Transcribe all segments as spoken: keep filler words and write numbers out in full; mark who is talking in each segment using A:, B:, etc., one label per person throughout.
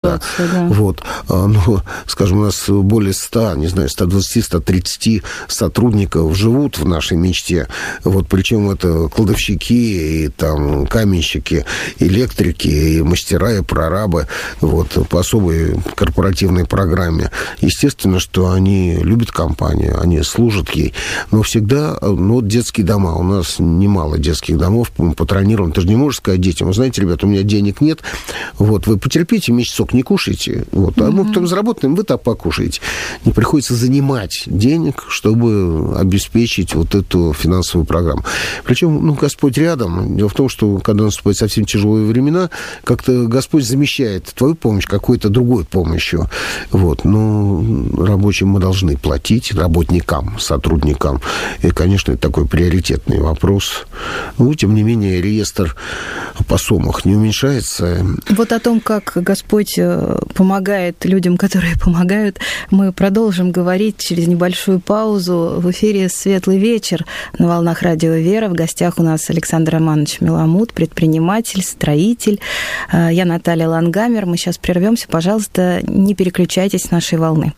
A: ситуация, да.
B: да. Вот. Ну, скажем, у нас более ста, не знаю, ста двадцати - ста тридцати сотрудников живут в нашей мечте. Вот, причем это кладовщики, и там каменщики, электрики, и мастера, и прорабы. Вот, по особой корпоративной программе. Естественно, что они любят компанию, они служат ей. Но всегда, ну, вот детские дома. У нас немало детских домов патронированы. Ты же не можешь сказать детям: вы знаете, ребята, у меня денег нет, вот, вы потерпите, месяцок не кушайте, вот, а мы потом заработаем, вы так покушаете. Не приходится занимать денег, чтобы обеспечить вот эту финансовую программу. Причем, ну, Господь рядом. Дело в том, что когда наступают совсем тяжелые времена, как-то Господь замещает твою помощь какой-то другой помощью. Вот. Но рабочим мы должны платить, работникам, сотрудникам. И, конечно, это такой приоритетный вопрос. Ну, тем не менее, реестр по суммах не уменьшается.
A: Вот о том, как Господь помогает людям, которые помогают, мы продолжим говорить через небольшую паузу. В эфире «Светлый вечер» на волнах радио «Вера». В гостях у нас Александр Романович Меламут, предприниматель, строитель. Я Наталья Лангамер. Мы сейчас прервемся. Пожалуйста, не переключайтесь с нашей волны.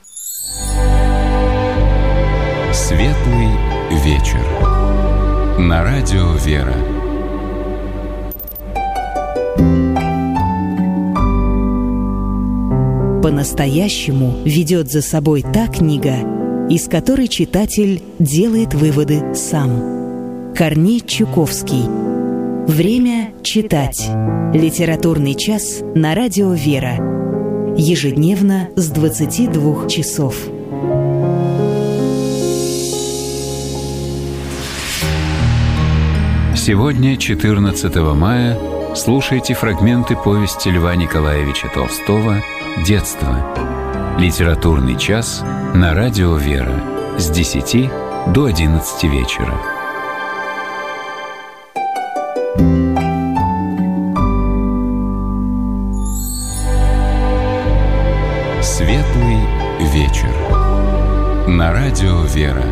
C: «Светлый вечер» на радио «Вера».
D: По-настоящему ведет за собой та книга, из которой читатель делает выводы сам. Корней Чуковский. Время читать. Литературный час на радио «Вера». Ежедневно с двадцати двух часов.
C: Сегодня, четырнадцатого мая, слушайте фрагменты повести Льва Николаевича Толстого «Детство». Литературный час на радио «Вера» с десяти до одиннадцати вечера. Светлый вечер на радио «Вера».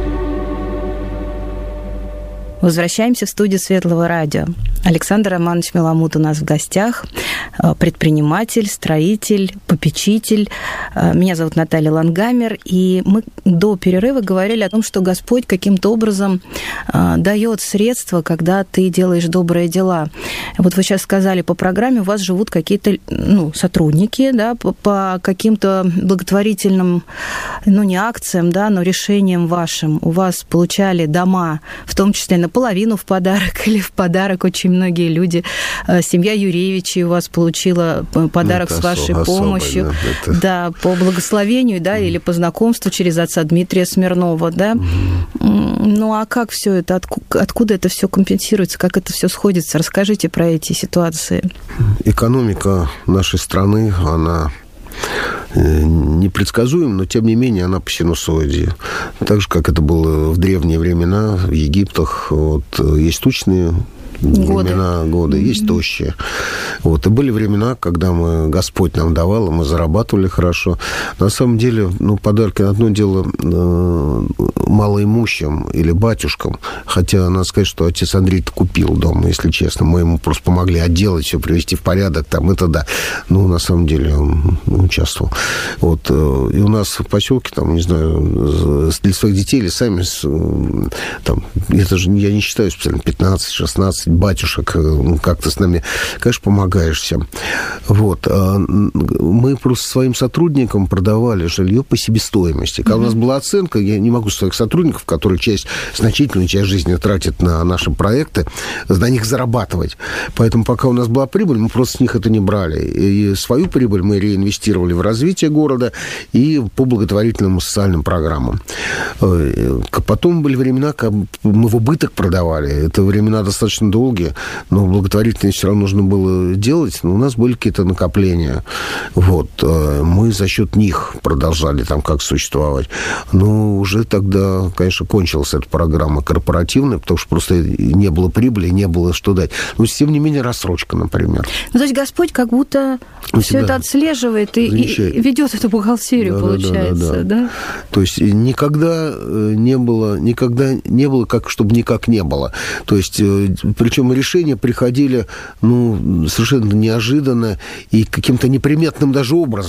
A: Возвращаемся в студию Светлого радио. Александр Романович Меламут у нас в гостях, предприниматель, строитель, попечитель. Меня зовут Наталья Лангамер, и мы до перерыва говорили о том, что Господь каким-то образом дает средства, когда ты делаешь добрые дела. Вот вы сейчас сказали, по программе у вас живут какие-то, ну, сотрудники, да, по, по каким-то благотворительным, ну, не акциям, да, но решениям вашим. У вас получали дома, в том числе наполовину в подарок или в подарок очень многие люди. Семья Юревичей у вас получила подарок, ну, с вашей особо, помощью. Да, это... да, по благословению, да, mm. или по знакомству через отца Дмитрия Смирнова, да. Mm. Ну, а как все это, откуда, откуда это все компенсируется, как это все сходится? Расскажите про эти ситуации.
B: Экономика нашей страны, она непредсказуем, но, тем не менее, она по синусоиде. Так же, как это было в древние времена, в Египтах. Вот, есть тучные годы. времена, годы, mm-hmm. есть тощие. Вот. И были времена, когда мы, Господь нам давал, и мы зарабатывали хорошо. На самом деле, ну, подарки, одно дело, э, малоимущим или батюшкам, хотя, надо сказать, что отец Андрей-то купил дом, если честно. Мы ему просто помогли отделать, все привести в порядок, там, это да. Ну, на самом деле, он участвовал. Вот. И у нас в поселке, там, не знаю, для своих детей или сами, там, это же, я не считаю специально, пятнадцать-шестнадцать батюшек, как-то с нами, конечно, помогаешь всем. Вот. Мы просто своим сотрудникам продавали жилье по себестоимости. Когда mm-hmm. у нас была оценка, я не могу своих сотрудников, которые часть, значительную часть жизни тратят на наши проекты, на них зарабатывать. Поэтому пока у нас была прибыль, мы просто с них это не брали. И свою прибыль мы реинвестировали в развитие города и по благотворительным и социальным программам. Потом были времена, когда мы в убыток продавали. Это времена достаточно долгие, но благотворительность все равно нужно было делать, но у нас были какие-то накопления. Вот. Мы за счет них продолжали там как существовать. Но уже тогда, конечно, кончилась эта программа корпоративная, потому что просто не было прибыли, не было что дать. Но, тем не менее, рассрочка, например.
A: Ну, то есть Господь как будто все это отслеживает и, и ведет эту бухгалтерию, да, получается, да, да, да. да?
B: То есть никогда не было, никогда не было, как, чтобы никак не было. То есть причем решения приходили, ну, совершенно неожиданно и каким-то неприметным даже образом.